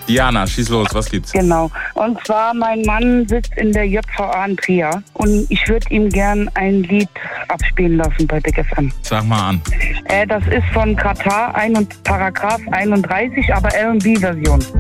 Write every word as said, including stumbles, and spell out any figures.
Diana, schieß los, was gibt's? Genau. Und zwar, mein Mann sitzt in der J V A in Trier und ich würde ihm gern ein Lied abspielen lassen bei Big F M. Sag mal an. Äh, das ist von Katar, ein und Paragraph einunddreißig, aber R und B-Version.